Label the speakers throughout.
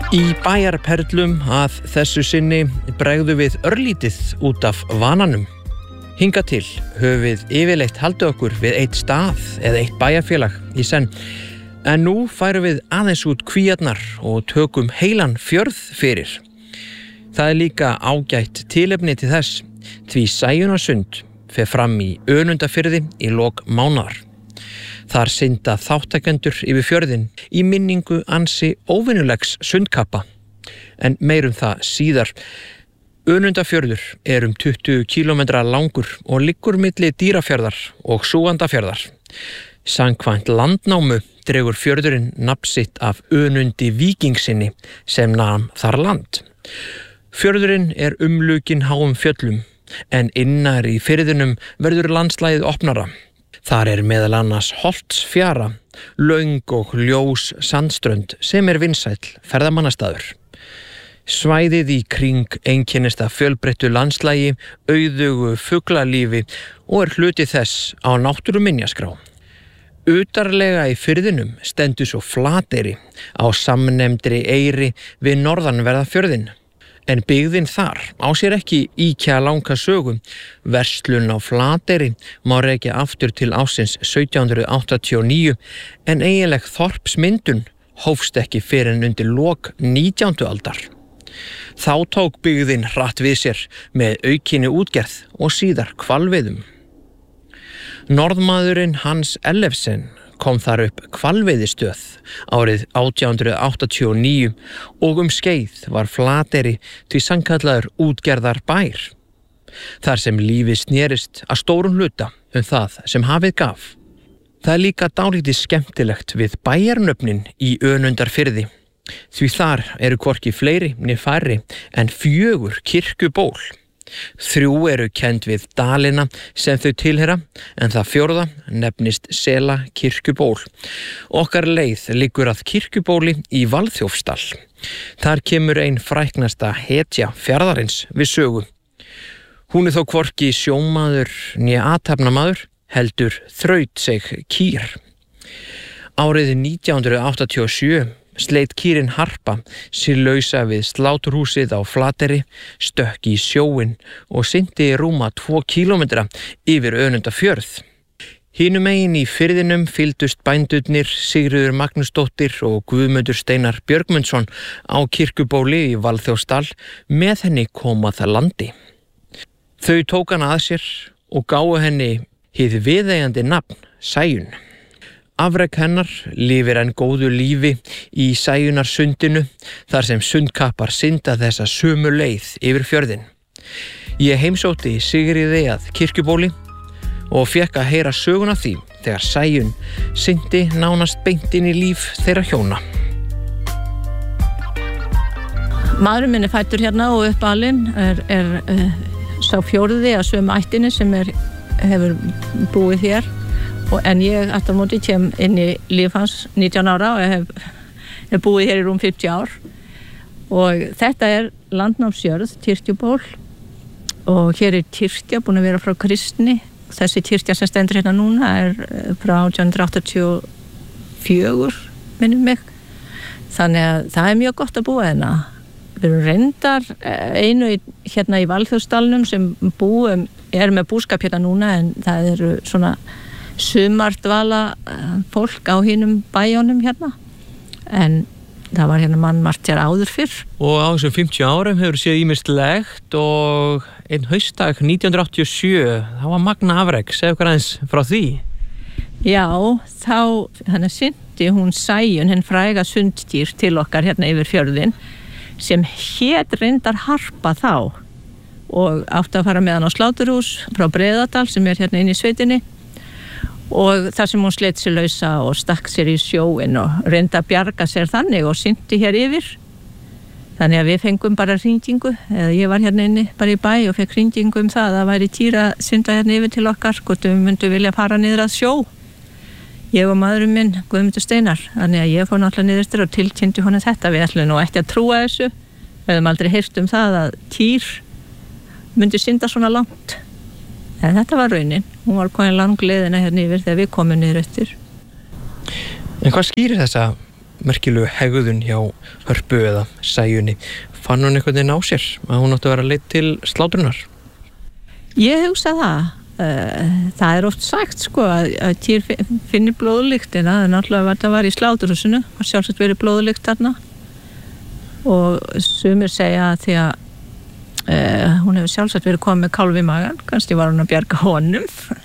Speaker 1: Í bæjarperlum að þessu sinni bregðu við örlítið út af vananum. Hingað til höfum við yfirleitt haldið okkur við eitt stað eða eitt bæjarfélag í senn. En nú færum við aðeins út kvíarnar og tökum heilan fjörð fyrir. Það líka ágætt tilefni til þess, því Sæunarsund fer fram í Önundarfirði í lok mánaðar. Þar synda þáttakendur yfir fjörðinn í minningu ansi óvenjulegs sundkappa. En meirum það síðar. Önundarfjörður 20 kílómetra langur og liggur milli Dýrafjarðar og Súgandafjarðar. Samkvæmt landnámu dregur fjörðurinn nafn sitt af Önundi víkingsinni sem nam þar land. Fjörðurinn umlukinn háum fjöllum, en innar í firðinum verður landslagið opnara. Þar meðal annars Holtsfjara, löng og ljós sandströnd sem vinsæll ferðamannastaður. Svæðið í kring einkennist af fjölbreyttu landslagi, auðugu fuglalífi og hluti þess á náttúruminjaskrá. Utarlega í firðinum stendur svo Flateyri á samnefndri eyri við norðanverða fjörðinn. En byggðin þar á sér ekki ýkja langa sögu. Verslun á Flateyri má rekja aftur til ársins 1789, en eiginleg þorpsmyndun hófst ekki fyrr en undir lok 19. aldar. Þá tók byggðin hratt við sér með aukinni útgerð og síðar hvalveiðum. Norðmaðurinn Hans Ellefsen kom þar upp hvalveiðistöð árið 1889 og skeið var Flateyri því sannkallaður útgerðar bær. Þar sem lífið snerist að stórum hluta það sem hafið gaf. Það líka dálítið skemmtilegt við bæjarnöfnin í Önundarfirði, því þar hvorki fleiri né færri en 4 kirkjuból. 3 kennd við dalina sem þau tilheyra, en það 4. nefnist Sela kirkjuból. Okkar leið liggur að kirkjubóli í Valþjófsdal. Þar kemur ein fræknasta hetja fjarðarins við sögu. Hún þó hvorki sjómaður né athafnamaður, heldur þrautseig kýr. Árið 1987 sleit kýrin Harpa sér lausa við sláturhúsið á Flateyri, stökk í sjóinn og synti rúma 2 kílómetra yfir Önundarfjörð. Hinum megin í firðinum fylgdust bændurnir Sigríður Magnúsdóttir og Guðmundur Steinar Björgmundsson á kirkjubóli í Valþjófsdal, með henni komað landi. Þau tók hana að sér og gáfu henni hið viðeigandi nafn Sæunn. Afrek hennar lifir enn góðu lífi í Sæunarsundinu, þar sem sundkappar synda þessa sömu leið yfir fjörðinn. Ég heimsótti Sigríði að kirkjubóli og fékk að heyra söguna því þegar Sæunn syndi nánast beint inn í líf þeirra hjóna.
Speaker 2: Maðurinn minn fæddur hérna og uppalinn sá 4. af sömu ættinni sem hefur búið hér. En ég aftur á móti kem inn í líf hans 19 ára og hef búið hér í rúm 50 ár. Og þetta landnámsjörð, kirkjuból, og hér kirkja búin að vera frá kristni. Þessi kirkja sem stendur hérna núna frá 1884, minnum mig. Þannig að það mjög gott að búa hérna. Við erum reyndar einu hérna í Valþjófsdalnum sem með búskap hérna núna, en það eru svona sumardvala fólk á hinum bæjónum hérna, en það var hérna mannmargt hér áður fyrr. Og á þessum 50 árum hefur séð ýmislegt, og einn haustdag 1987 þá var magna afrek. Segðu okkur aðeins frá því. Já, þá syndi hún Sæunn, hinn fræga sundkýr, til okkar hérna yfir fjörðinn, sem hét reyndar Harpa þá, og átti að fara með hann á sláturhús frá Breiðadal sem hérna inn í sveitinni. Og þar sem hún sleit sér lausa og stakk sér í sjóinn og reyndi að bjarga sér þannig og synti hér yfir. Þannig að við fengum bara hringingu, eða ég var hérna inni bara í bæ og fekk hringingu það að væri týra að synda hérna yfir til okkar, hvort við myndum vilja fara niður að sjó. Ég og maðurinn minn, Guðmundur Steinar, þannig að ég fór náttúrulega niður eftir og tilkynnti honum þetta. Við ætlum nú ekki að trúa þessu, við höfum aldrei heyrt það að týr myndi synda svona langt. En þetta var raunin. Hún var komin langleiðina hérna yfir þegar við komum niður eftir.
Speaker 1: En hvað skýrir þessa merkilegu hegðun hjá Hörpu eða Sæunni. Fann hún einhvern veginn á sér að hún átti að vera leidd til slátrunar?
Speaker 2: Ég hugsa það. Það oft sagt sko að kýr finnir blóðlyktina, en náttúrulega þetta var í sláturhúsinu, var sjálfsagt verið blóðlykt þarna og sumir segja að því að hún hefur sjálfsagt verið komið með kálf í magann, kannski var hún að bjarga honum.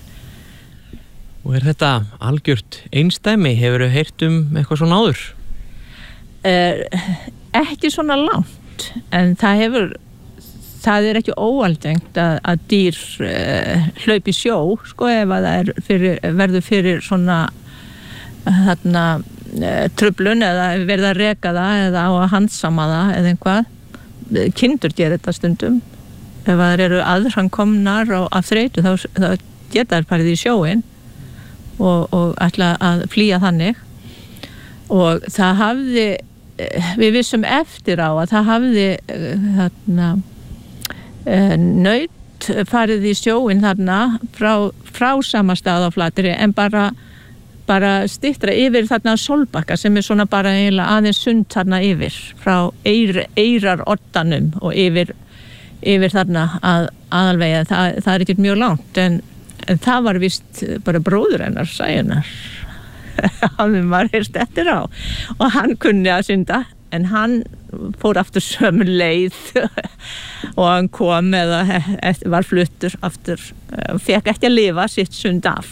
Speaker 1: Og þetta algjört einsdæmi? Hefurðu heyrt eitthvað svona áður?
Speaker 2: Ekki svona langt, en það ekki óalgengt að dýr hlaupi sjó, sko, ef að það verður fyrir svona þarna truflun eða verið að reka það eða á að handsama það eða einhvað. Kindur gera þetta stundum. Ef það eru aðrankomnar af þreytu þá geta þær farið í sjóinn og ætla að flýja þannig. Og það hafði, við vissum eftir á að það hafði naut farið í sjóinn þarna frá sama stað á Flateyri, en bara styttra yfir þarna Sólbakka sem svona bara eiginlega aðeins sund þarna yfir frá Eyraroddanum og yfir þarna aðalvegi. Það ekkert mjög langt, en það var víst bara bróður hennar Sæunnar. Hann var heyrst eftir á og hann kunni að synda, en hann fór aftur sömu leið og hann kom eða var fluttur aftur, fekk ekki að lifa sitt sund af.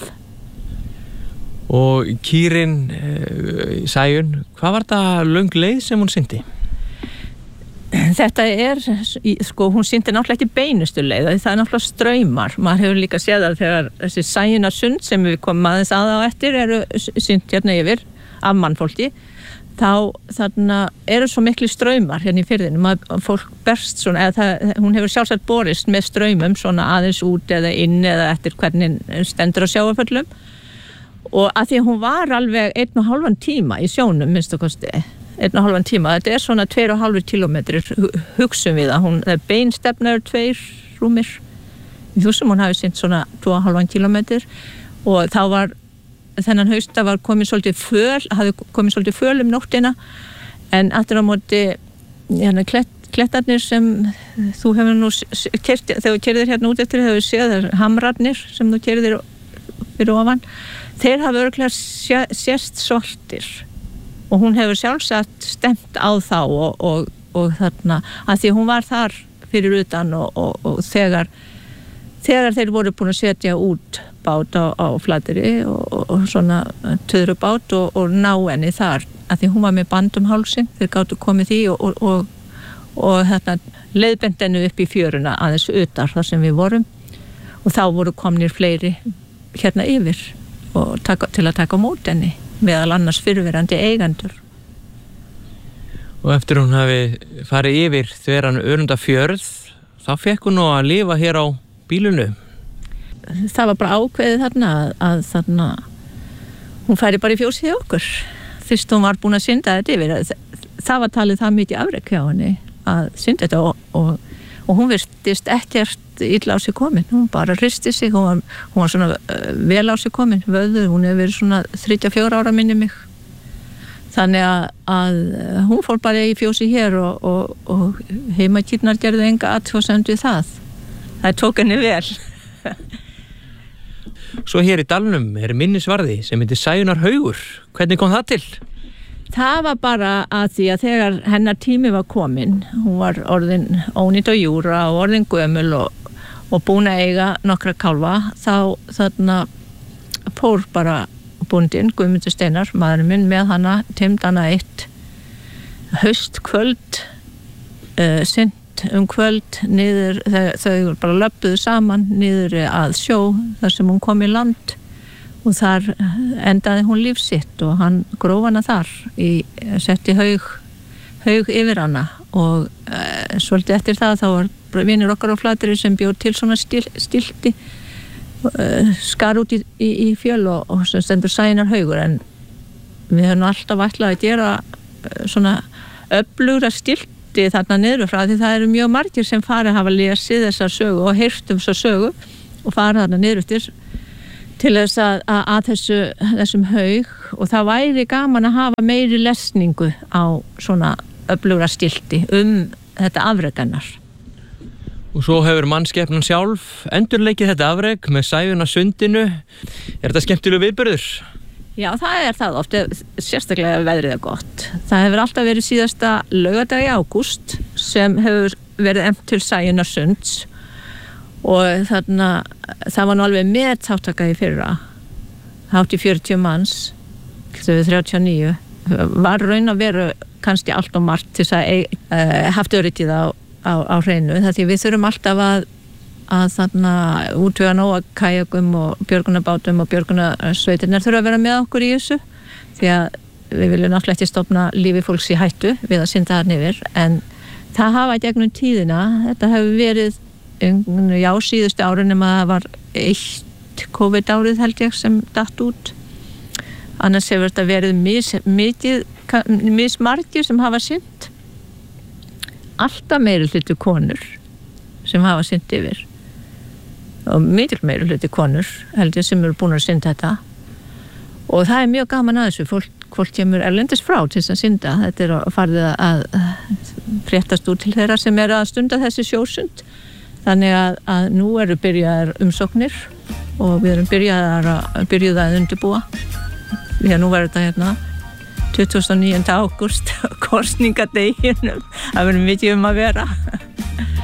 Speaker 1: Og kýrin Sæunn, hvað var það löng leið sem hún syndi?
Speaker 2: Þetta sko, hún syndi náttúrulega ekki beinustu leið, það náttúrulega straumar. Maður hefur líka séð að þegar þessi Sæunarsund sem við komum aðeins að á eftir eru synt hérna yfir af mannfólki, þá þarna eru svo miklu straumar hérna í firðinu. Fólk berst svona, hún hefur sjálfsagt borist með straumum svona aðeins út eða inn eða eftir hvernig stendur á sjávarföllum. Og að því að hún var alveg 1,5 tíma í sjónum, minnstu kosti 1,5 tíma, þetta svona 2,5 kilometrar, hugsum við að beinstefna 2 rúmir. Í þúsum hún hafi synt svona 2,5 kilometrar og þá var þennan hausta var komið svolítið föl nóttina, en aftur á móti klettarnir sem þú hefur nú keyrt, þegar þú keyrðir hérna út eftir, hefur séð hamrarnir sem þú keyrðir fyrir ofan, þeir hafa örugglega sést svartir og hún hefur sjálfsagt stemt á þá og þarna, að því hún var þar fyrir utan og þegar þeir voru búin að setja út bát á Flateyri og svona töðrubát og ná henni þar, að því hún var með band hálsinn, þeir gátu komið því og þetta leiðbent henni upp í fjöruna aðeins utar þar sem við vorum, og þá voru komnir fleiri hérna yfir og til að taka á móti henni, meðal annars fyrrverandi eigendur.
Speaker 1: Og eftir hún hafi farið yfir þveran Önundarfjörð, þá fekk hún nú að lifa hér á bílunu.
Speaker 2: Það var bara ákveðið þarna að þarna hún færi bara í fjósið hjá okkur fyrst hún var búin að synda þetta yfir. Það var talið það mikið afrek hjá henni að synda þetta og hún virtist ekkert illa á sig komin. Hún bara hristi sig, hún var svona vel á sig komin, vöður, hún hefur verið svona 34 ára minni mig. Þannig að hún fór bara í fjósið hér og heimakýrnar gerðu enga athugasemd við það. Það tók henni vel.
Speaker 1: Svo hér í dalnum minnisvarði sem heitir Sæunarhaugur. Hvernig kom það til?
Speaker 2: Það var bara að því að þegar hennar tími var komin, hún var orðin ónýt og júra og orðin gömul og búin að eiga nokkra kálfa, þá þarna fór bara bóndinn, Guðmundur Steinar, maðurinn minn, með hana, timd hana eitt haustkvöld, synt kvöld niður, þau bara löbbuðu saman niður að sjó þar sem hún kom í land og þar endaði hún líf sitt og hann gróf hana þar setti haug yfir hana og svolítið eftir það þá var vinur okkar á Flateyri sem bjóð til svona stilti skar út í fjöl og sem stendur Sæunarhaugur, en við höfum alltaf ætlað að gera svona öflugra stilti þarna niður frá, því það eru mjög margir sem hafa lesið þessar sögu og heyrt þessa sögu og fara þarna niður eftir til þess að þessum haug og það væri gaman að hafa meiri lesningu á svona öflugra skilti þetta afrek hennar.
Speaker 1: Og svo hefur mannskepnan sjálf endurleikið þetta afrek með Sæunna sundinu. Er þetta skemmtilegur viðburður?
Speaker 2: Já, það er það oft, sérstaklega veðrið er gott. Það hefur alltaf verið síðasta laugardag í ágúst sem hefur verið efnt til Sæunna sunds og þarna, það var nú alveg með þáttaka í fyrra. Hátt í 40 manns, þau 39, var raun að vera kannski allt og margt til að haft öryggið á hreinu. Það því við þurfum alltaf að þarna útvega nóga kajakum og björgunarbátum og björgunarsveitirnar þurfa að vera með okkur í þessu því að við viljum náttúrulega ekki stofna lífi fólks í hættu við að synda þarna yfir en það hafa gegnum tíðina, þetta hefur verið síðustu árin nema það var eitt COVID-árið held ég sem datt út annars hefur þetta verið mismargir sem hafa synt alltaf meiri hluti konur sem hafa synt yfir og mikil meiri hluti konur held ég sem eru búin að synda þetta og það er mjög gaman að þessu fólk kemur erlendis frá til þess að synda þetta er farið að fréttast út til þeirra sem eru að stunda þessi sjósund þannig að nú eru byrjaðar umsóknir og við erum byrjuð að undirbúa því að nú verður þetta hérna 29. ágúst kosningadeginum það verður mikið að vera